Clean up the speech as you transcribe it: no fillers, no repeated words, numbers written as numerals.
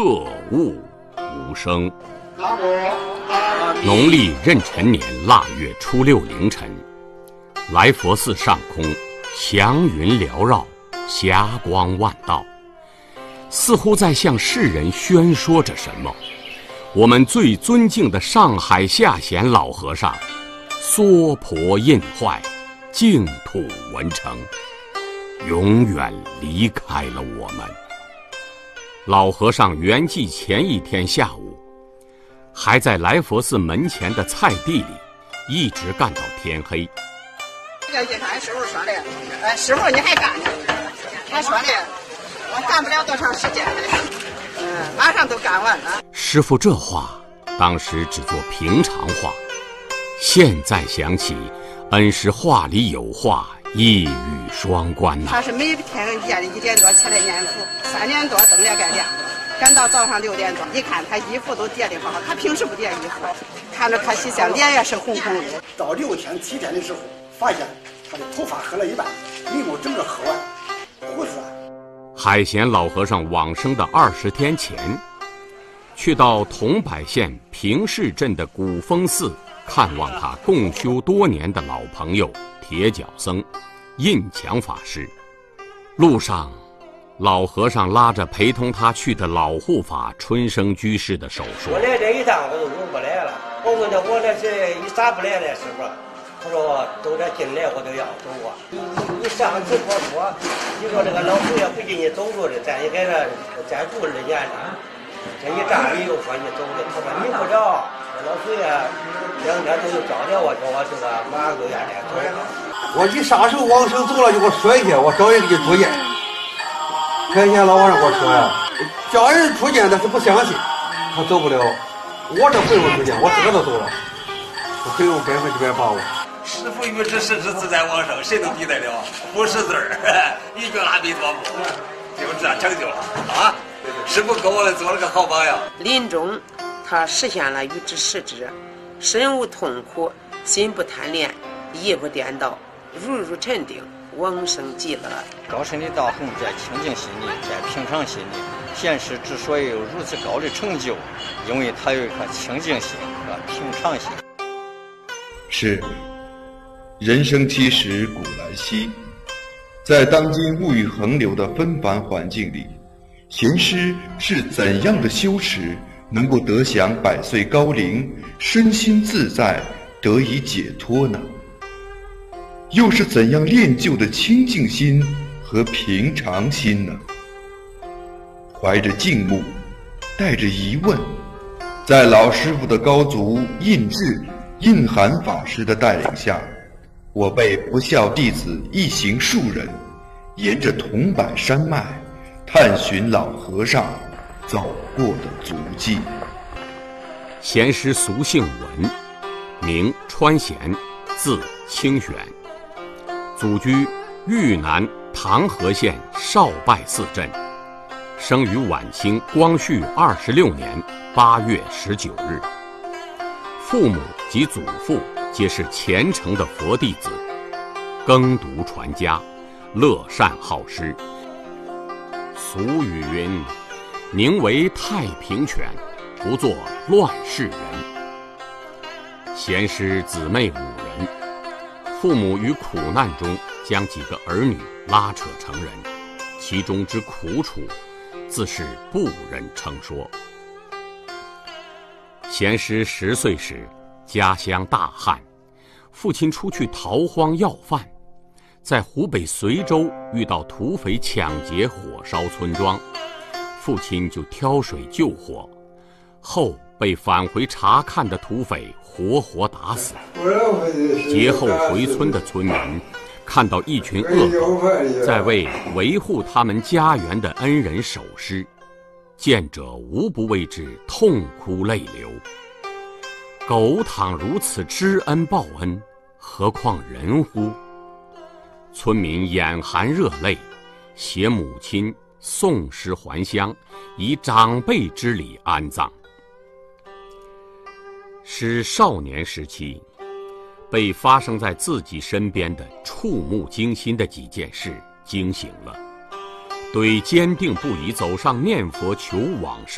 物无声。农历壬辰年腊月初六凌晨，来佛寺上空祥云缭绕，霞光万道，似乎在向世人宣说着什么。我们最尊敬的上海下贤老和尚娑婆印坏，净土文成，永远离开了我们。老和尚圆寂前一天下午，还在来佛寺门前的菜地里一直干到天黑。 这个一看师傅说的，师傅你还干呢？他说的，我干不了多长时间了，马上都干完了。 师傅这话当时只做平常话，现在想起，恩师话里有话，一语双关呐。 他是每天夜里1点多起来念佛，3点多灯也该亮了，赶到早上6点多，一看他衣服都叠得好好，他平时不叠衣服，看着他洗相，脸也是红红的。 到6天7天的时候，发现他的头发黑了一半，眉毛整个黑完，胡子。 海贤老和尚往生的20天前，去到桐柏县平市镇的古峰寺看望他共修多年的老朋友铁脚僧印强法师。路上，老和尚拉着陪同他去的老护法春生居士的手说：“ 我来这一趟我都不来了。我问他我这是你咋不来呢，师傅？他说都这进来我都要走啊。你上次说，你说这个老祖爷不给你走路的，咱也给他再住2年了。这一站你又说你走的，他说你不着，老祖爷2天都有招待我，说我这个马上都要来走。 我一撒手往生走了，就给我摔下，我找人给你出见。开前老和尚给我说呀，叫人出见他是不相信，他走不了。我这不用出见，我自个都走了，我可以用100%把握。 师父与之实之自在往生，谁能抵得了？不识字儿，一句阿弥陀佛，就这样成就了啊！师父给我做了个好榜样。 临终，他实现了与之实之，身无痛苦，心不贪恋，意不颠倒，如沉定，往生极乐。 高深的道行在清净心里，在平常心里。贤师之所以有如此高的成就，因为他有一颗清净心和平常心。 是，人生其实古来稀，在当今物欲横流的纷繁环境里，贤师是怎样的修持，能够得享100岁高龄，身心自在，得以解脱呢？又是怎样练就的清净心和平常心呢？怀着敬慕，带着疑问，在老师傅的高足印智、印涵法师的带领下，我辈不孝弟子一行数人，沿着桐柏山脉，探寻老和尚走过的足迹。 贤师俗姓文，名川贤，字清玄，祖居豫南唐河县少拜寺镇，生于晚清光绪26年8月19日。父母及祖父皆是虔诚的佛弟子，耕读传家，乐善好施。俗语云：宁为太平犬，不做乱世人。贤师姊妹5人，父母于苦难中将几个儿女拉扯成人，其中之苦楚，自是不忍称说。贤师10岁时，家乡大旱，父亲出去逃荒要饭，在湖北随州遇到土匪抢劫火烧村庄，父亲就挑水救火，后被返回查看的土匪活活打死。劫后回村的村民看到一群恶狗在为维护他们家园的恩人守尸，见者无不为之痛哭泪流。狗倘如此知恩报恩，何况人乎？村民眼含热泪，携母亲送尸还乡，以长辈之礼安葬。使少年时期被发生在自己身边的触目惊心的几件事惊醒了，对坚定不移走上念佛求往生